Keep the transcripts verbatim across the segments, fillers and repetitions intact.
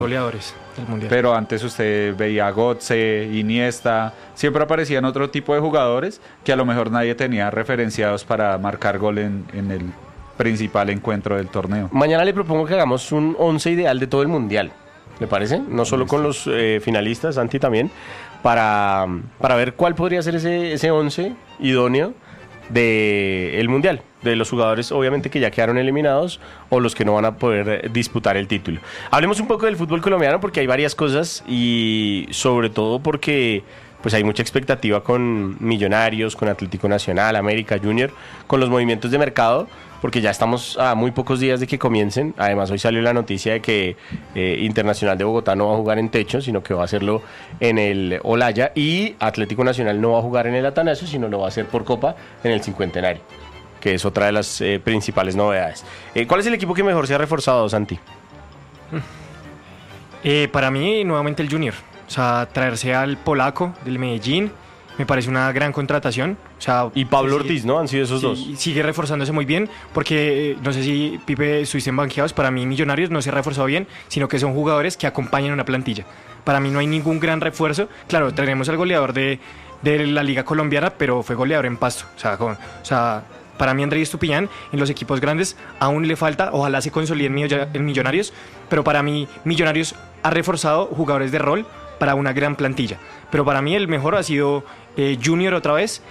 goleadores del Mundial. Pero antes usted veía a Götze, Iniesta, siempre aparecían otro tipo de jugadores que a lo mejor nadie tenía referenciados para marcar gol en, en el principal encuentro del torneo. Mañana le propongo que hagamos un once ideal de todo el Mundial, ¿le parece? No solo con los eh, finalistas, Santi también, para, para ver cuál podría ser ese, ese once idóneo del Mundial, de los jugadores obviamente que ya quedaron eliminados o los que no van a poder eh, disputar el título. Hablemos un poco del fútbol colombiano porque hay varias cosas y sobre todo porque pues hay mucha expectativa con Millonarios, con Atlético Nacional, América, Junior, con los movimientos de mercado, porque ya estamos a muy pocos días de que comiencen. Además, hoy salió la noticia de que eh, Internacional de Bogotá no va a jugar en techo, sino que va a hacerlo en el Olaya, y Atlético Nacional no va a jugar en el Atanasio, sino lo va a hacer por Copa en el Cincuentenario, que es otra de las eh, principales novedades. Eh, ¿Cuál es el equipo que mejor se ha reforzado, Santi? Eh, para mí, nuevamente el Junior. O sea, traerse al polaco del Medellín me parece una gran contratación. O sea, y Pablo sigue, Ortiz, ¿no? Han sido esos sí, dos. Sigue reforzándose muy bien, porque eh, no sé si Pipe estuviste en banqueados. Para mí, Millonarios no se ha reforzado bien, sino que son jugadores que acompañan una plantilla. Para mí no hay ningún gran refuerzo. Claro, tenemos al goleador de, de la Liga Colombiana, pero fue goleador en Pasto. O sea, con, o sea para mí Andrés Estupiñán en los equipos grandes aún le falta, ojalá se consolide en Millonarios, pero para mí Millonarios ha reforzado jugadores de rol para una gran plantilla. Pero para mí el mejor ha sido eh, Junior otra vez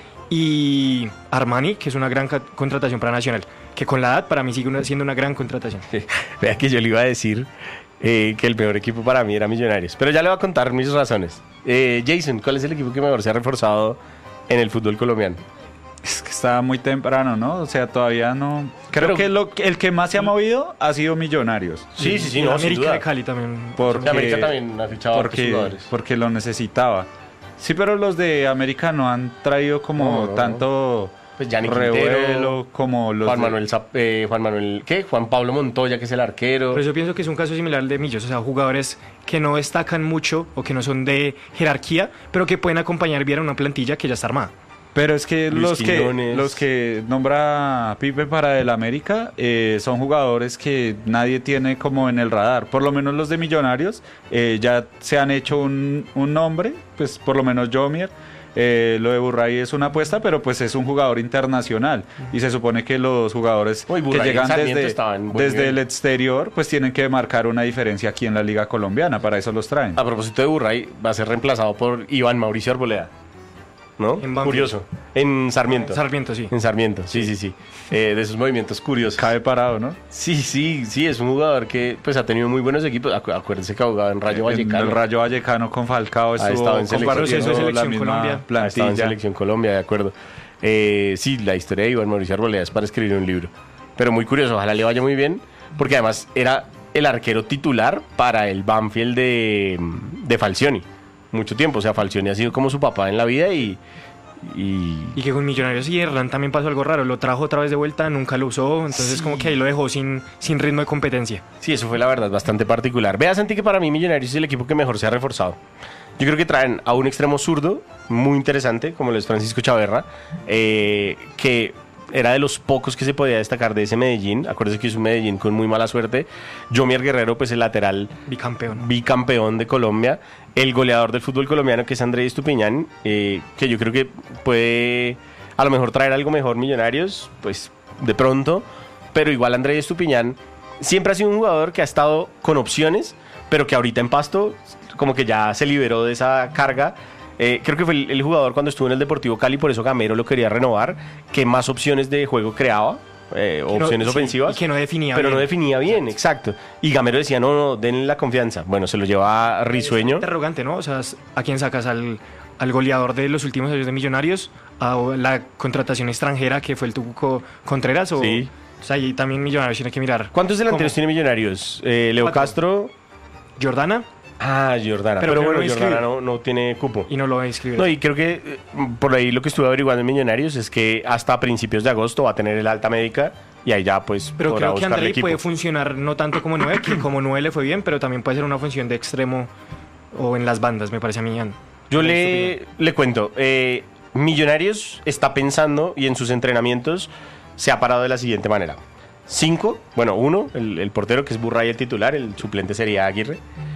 y Armani, que es una gran ca- contratación para Nacional, que con la edad para mí sigue una, siendo una gran contratación. Vea que yo le iba a decir eh, que el mejor equipo para mí era Millonarios, pero ya le voy a contar mis razones. Eh, Jason, ¿cuál es el equipo que mejor se ha reforzado en el fútbol colombiano? Es que está muy temprano, ¿no? O sea, todavía no... Creo Pero, que lo, el que más se ha movido ha sido Millonarios. Sí, sí, sí, y no, América sin duda. de Cali también. Porque, América también ha fichado a porque, jugadores. porque lo necesitaba. Sí, pero los de América no han traído como No, no, tanto Pues Gianni revuelo Quintero, como los Juan de- Manuel, Zap- eh, Juan Manuel, ¿qué? Juan Pablo Montoya, que es el arquero. Pero yo pienso que es un caso similar al de Millos, o sea, jugadores que no destacan mucho o que no son de jerarquía, pero que pueden acompañar bien a una plantilla que ya está armada. Pero es que Luis los que Quiñones. los que nombra Pipe para el América eh, son jugadores que nadie tiene como en el radar. Por lo menos los de Millonarios eh, ya se han hecho un, un nombre, pues por lo menos Jomier. Eh, lo de Burray es una apuesta, pero pues es un jugador internacional y se supone que los jugadores Uy, que Burray en llegan Sarmiento desde, estaba en buen desde nivel. el exterior pues tienen que marcar una diferencia aquí en la Liga Colombiana, para eso los traen. A propósito de Burray, va a ser reemplazado por Iván Mauricio Arboleda, ¿no? En Banfield. Curioso. En Sarmiento. Sarmiento, sí. En Sarmiento, sí, sí, sí. Eh, de esos movimientos curiosos. Cabe parado, ¿no? Sí, sí, sí, es un jugador que pues ha tenido muy buenos equipos. Acu- acuérdense que ha jugado en Rayo En Vallecano. el Rayo Vallecano con Falcao estado estuvo en selección. compartiendo Proceso de la selección misma Colombia. Ha estado en plantilla. Selección Colombia, de acuerdo. Eh, sí, la historia de Iván Mauricio Arboleda es para escribir un libro. Pero muy curioso, ojalá le vaya muy bien, porque además era el arquero titular para el Banfield de, de Falcioni. Mucho tiempo, o sea, Falcioni ha sido como su papá en la vida y... y... Y que con Millonarios y Hernán también pasó algo raro, lo trajo otra vez de vuelta, nunca lo usó, entonces Sí. como que ahí lo dejó sin, sin ritmo de competencia. Sí, eso fue la verdad bastante particular. Vea, Santi, que para mí Millonarios es el equipo que mejor se ha reforzado. Yo creo que traen a un extremo zurdo muy interesante, como lo es Francisco Chaverra, eh, que era de los pocos que se podía destacar de ese Medellín. Acuérdense que es un Medellín con muy mala suerte. Jomier Guerrero, pues el lateral Bicampeón. bicampeón de Colombia. El goleador del fútbol colombiano, que es Andrés Estupiñán, eh, que yo creo que puede a lo mejor traer algo mejor Millonarios, pues de pronto. Pero igual Andrés Estupiñán siempre ha sido un jugador que ha estado con opciones, pero que ahorita en Pasto como que ya se liberó de esa carga. Eh, creo que fue el, el jugador cuando estuvo en el Deportivo Cali, por eso Gamero lo quería renovar, que más opciones de juego creaba, eh, Que no- opciones sí, ofensivas. y que no definía Pero bien. no definía bien, exacto. Y Gamero decía, no, no, denle la confianza. Bueno, se lo lleva a Risueño. Interrogante, ¿no? O sea, ¿a quién sacas? ¿Al, al goleador de los últimos años de Millonarios? ¿A la contratación extranjera que fue el Tuco Contreras? O, Sí. O sea, ahí también Millonarios tiene que mirar. ¿Cuántos delanteros ¿Cómo? tiene Millonarios? Eh, Leo Cuatro. Castro. Jordana, Ah, Jordana. Pero, Pero creo bueno, que no Jordana inscribe. no, no tiene cupo. y no lo va a inscribir. No, y creo que eh, por ahí lo que estuve averiguando en Millonarios es que hasta principios de agosto va a tener el alta médica y ahí ya pues Pero podrá creo que buscarle Andrei equipo. puede funcionar no tanto como nueve, que como nueve le fue bien, pero también puede ser una función de extremo o en las bandas, me parece a mí. Yo le, le cuento, eh, Millonarios está pensando y en sus entrenamientos se ha parado de la siguiente manera. Cinco, bueno, uno, el, el portero que es Burray el titular, el suplente sería Aguirre.